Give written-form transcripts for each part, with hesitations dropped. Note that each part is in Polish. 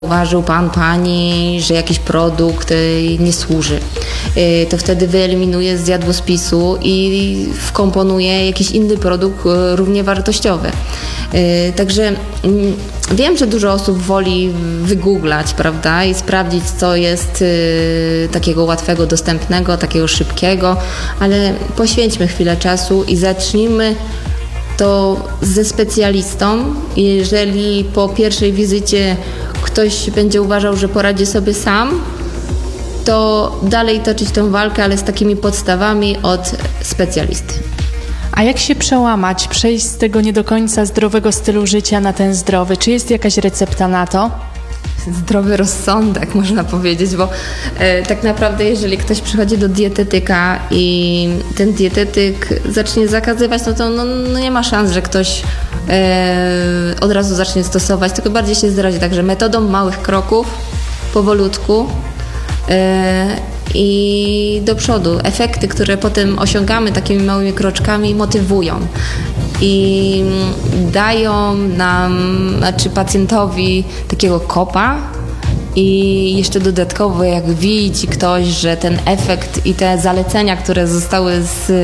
Zauważył pan, pani, że jakiś produkt nie służy, to wtedy wyeliminuje z jadłospisu i wkomponuje jakiś inny produkt równie wartościowy. Także wiem, że dużo osób woli wygooglać, prawda, i sprawdzić, co jest takiego łatwego, dostępnego, takiego szybkiego, ale poświęćmy chwilę czasu i zacznijmy to ze specjalistą. Jeżeli po pierwszej wizycie ktoś będzie uważał, że poradzi sobie sam, to dalej toczyć tę walkę, ale z takimi podstawami od specjalisty. A jak się przełamać, przejść z tego nie do końca zdrowego stylu życia na ten zdrowy? Czy jest jakaś recepta na to? Zdrowy rozsądek, można powiedzieć, bo tak naprawdę jeżeli ktoś przychodzi do dietetyka i ten dietetyk zacznie zakazywać, no to nie ma szans, że ktoś od razu zacznie stosować, tylko bardziej się zdradzi. Także metodą małych kroków, powolutku i do przodu. Efekty, które potem osiągamy takimi małymi kroczkami, motywują i dają nam, pacjentowi takiego kopa i jeszcze dodatkowo jak widzi ktoś, że ten efekt i te zalecenia, które zostały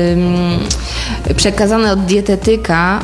przekazane od dietetyka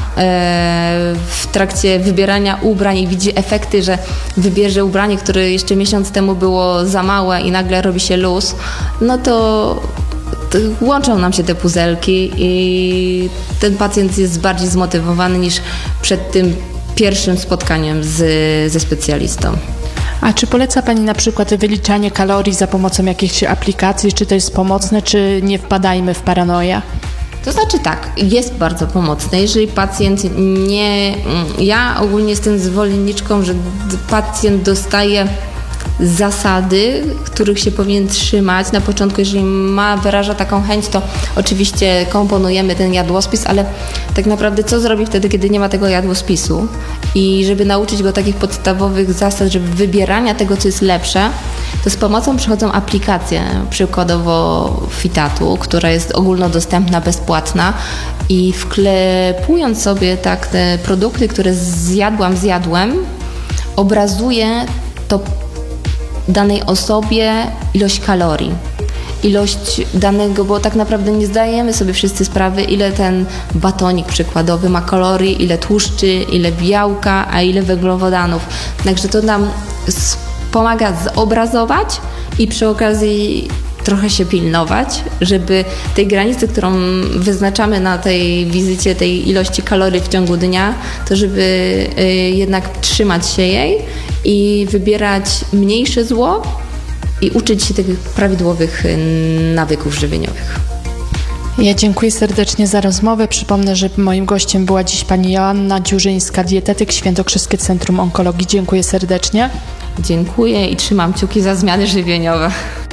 w trakcie wybierania ubrań i widzi efekty, że wybierze ubranie, które jeszcze miesiąc temu było za małe i nagle robi się luz, no to łączą nam się te puzelki i ten pacjent jest bardziej zmotywowany niż przed tym pierwszym spotkaniem ze specjalistą. A czy poleca Pani na przykład wyliczanie kalorii za pomocą jakichś aplikacji? Czy to jest pomocne, czy nie wpadajmy w paranoję? To znaczy tak, jest bardzo pomocne. Jeżeli pacjent nie... Ja ogólnie jestem zwolenniczką, że pacjent dostaje zasady, których się powinien trzymać. Na początku, jeżeli wyraża taką chęć, to oczywiście komponujemy ten jadłospis, ale tak naprawdę co zrobi wtedy, kiedy nie ma tego jadłospisu? I żeby nauczyć go takich podstawowych zasad, żeby wybierania tego, co jest lepsze, to z pomocą przychodzą aplikacje, przykładowo Fitatu, która jest ogólnodostępna, bezpłatna i wklepując sobie tak te produkty, które zjadłem, obrazuje to danej osobie ilość kalorii, ilość danego, bo tak naprawdę nie zdajemy sobie wszyscy sprawy, ile ten batonik przykładowy ma kalorii, ile tłuszczy, ile białka, a ile węglowodanów. Także to nam pomaga zobrazować i przy okazji trochę się pilnować, żeby tej granicy, którą wyznaczamy na tej wizycie, tej ilości kalorii w ciągu dnia, to żeby jednak trzymać się jej i wybierać mniejsze zło i uczyć się tych prawidłowych nawyków żywieniowych. Ja dziękuję serdecznie za rozmowę. Przypomnę, że moim gościem była dziś pani Joanna Dziurzyńska, dietetyk, Świętokrzyskie Centrum Onkologii. Dziękuję serdecznie. Dziękuję i trzymam kciuki za zmiany żywieniowe.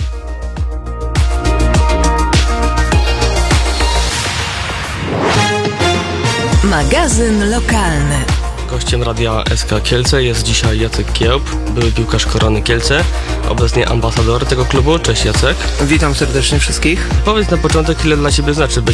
Magazyn lokalny. Gościem Radia SK Kielce jest dzisiaj Jacek Kiełb, były piłkarz Korony Kielce, obecnie ambasador tego klubu. Cześć Jacek. Witam serdecznie wszystkich. Powiedz na początek, ile dla Ciebie znaczy być